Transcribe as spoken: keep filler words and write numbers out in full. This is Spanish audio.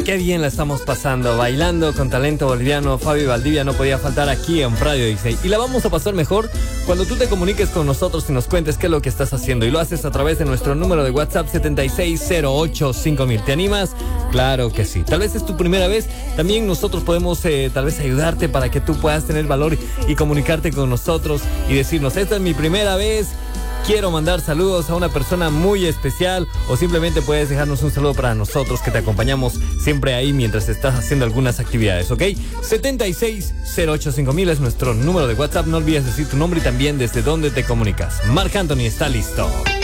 qué bien la estamos pasando, bailando con talento boliviano. Fabio Valdivia no podía faltar aquí en Radio dieciséis. Y la vamos a pasar mejor cuando tú te comuniques con nosotros y nos cuentes qué es lo que estás haciendo. Y lo haces a través de nuestro número de WhatsApp setenta y seis cero ocho cinco mil. ¿Te animas? Claro que sí. Tal vez es tu primera vez. También nosotros podemos eh, tal vez ayudarte para que tú puedas tener valor y, y comunicarte con nosotros y decirnos, esta es mi primera vez. Quiero mandar saludos a una persona muy especial, o simplemente puedes dejarnos un saludo para nosotros que te acompañamos siempre ahí mientras estás haciendo algunas actividades, ¿ok? setenta y seis cero ocho cinco mil es nuestro número de WhatsApp. No olvides decir tu nombre y también desde dónde te comunicas. Marc Anthony está listo.